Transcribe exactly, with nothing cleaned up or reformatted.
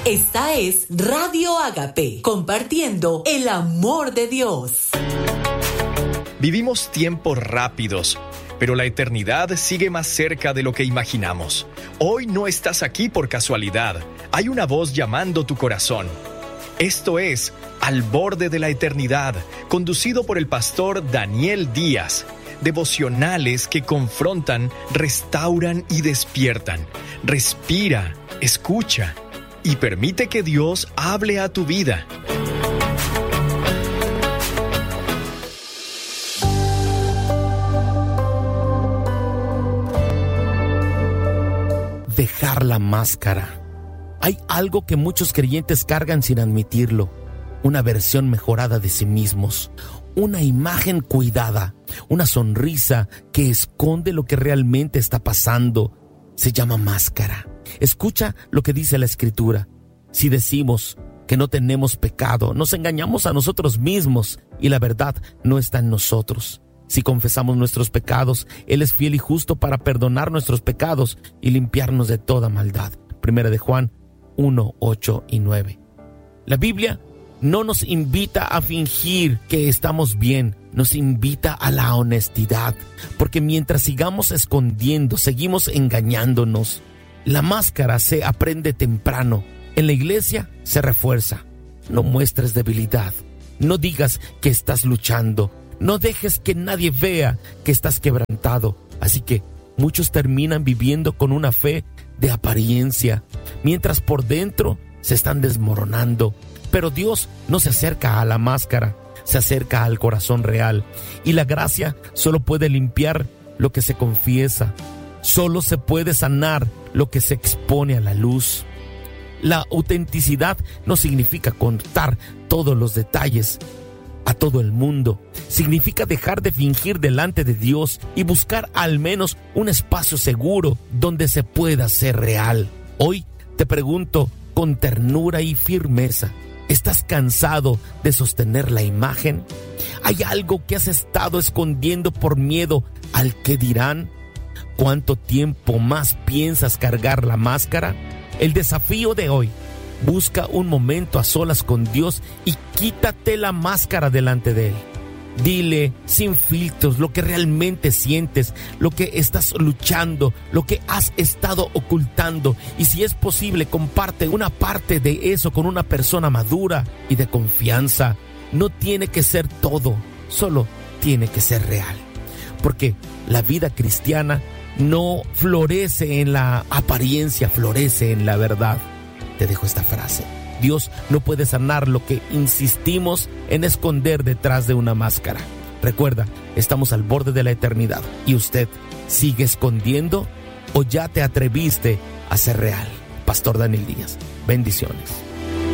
Esta es Radio Agape, compartiendo el amor de Dios. Vivimos tiempos rápidos, pero la eternidad sigue más cerca de lo que imaginamos. Hoy no estás aquí por casualidad. Hay una voz llamando tu corazón. Esto es Al Borde de la Eternidad, conducido por el pastor Daniel Díaz. Devocionales que confrontan, restauran y despiertan. Respira, escucha y permite que Dios hable a tu vida. Dejar la máscara. Hay algo que muchos creyentes cargan sin admitirlo: una versión mejorada de sí mismos, una imagen cuidada, una sonrisa que esconde lo que realmente está pasando. Se llama máscara. Escucha lo que dice la Escritura. Si decimos que no tenemos pecado, nos engañamos a nosotros mismos y la verdad no está en nosotros. Si confesamos nuestros pecados, Él es fiel y justo para perdonar nuestros pecados y limpiarnos de toda maldad. Primera de Juan uno, ocho y nueve. La Biblia no nos invita a fingir que estamos bien, nos invita a la honestidad, porque mientras sigamos escondiendo, seguimos engañándonos. La máscara se aprende temprano, en la iglesia se refuerza. No muestres debilidad, no digas que estás luchando, no dejes que nadie vea que estás quebrantado. Así que muchos terminan viviendo con una fe de apariencia, mientras por dentro se están desmoronando. Pero Dios no se acerca a la máscara, se acerca al corazón real. Y la gracia solo puede limpiar lo que se confiesa. Solo se puede sanar lo que se expone a la luz. La autenticidad no significa contar todos los detalles a todo el mundo. Significa dejar de fingir delante de Dios y buscar al menos un espacio seguro donde se pueda ser real. Hoy te pregunto con ternura y firmeza: ¿estás cansado de sostener la imagen? ¿Hay algo que has estado escondiendo por miedo al qué dirán? ¿Cuánto tiempo más piensas cargar la máscara? El desafío de hoy: busca un momento a solas con Dios y quítate la máscara delante de Él. Dile sin filtros lo que realmente sientes, lo que estás luchando, lo que has estado ocultando. Y si es posible, comparte una parte de eso con una persona madura y de confianza. No tiene que ser todo, solo tiene que ser real. Porque la vida cristiana no florece en la apariencia, florece en la verdad. Te dejo esta frase: Dios no puede sanar lo que insistimos en esconder detrás de una máscara. Recuerda, estamos al borde de la eternidad. ¿Y usted sigue escondiendo o ya te atreviste a ser real? Pastor Daniel Díaz. Bendiciones.